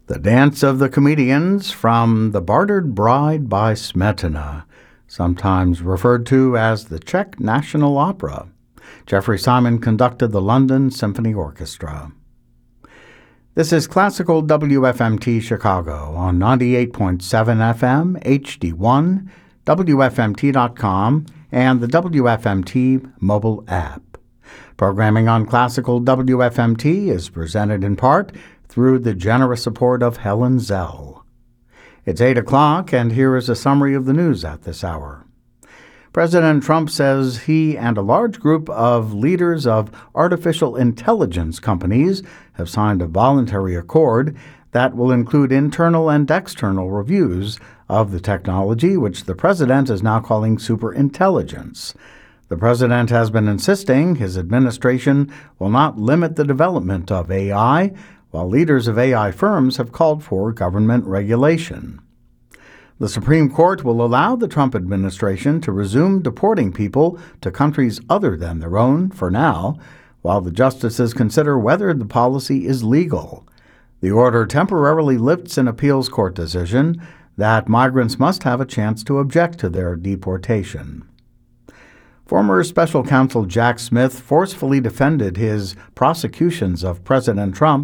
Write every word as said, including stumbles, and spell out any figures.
The Dance of the Comedians from The Bartered Bride by Smetana, sometimes referred to as the Czech National Opera. Jeffrey Simon conducted the London Symphony Orchestra. This is Classical W F M T Chicago on ninety-eight point seven F M, H D one, W F M T dot com, and the W F M T mobile app. Programming on Classical W F M T is presented in part through the generous support of Helen Zell. It's eight o'clock, and here is a summary of the news at this hour. President Trump says he and a large group of leaders of artificial intelligence companies have signed a voluntary accord that will include internal and external reviews of the technology, which the president is now calling superintelligence. The president has been insisting his administration will not limit the development of A I, while leaders of A I firms have called for government regulation. The Supreme Court will allow the Trump administration to resume deporting people to countries other than their own for now, while the justices consider whether the policy is legal. The order temporarily lifts an appeals court decision that migrants must have a chance to object to their deportation. Former Special Counsel Jack Smith forcefully defended his prosecutions of President Trump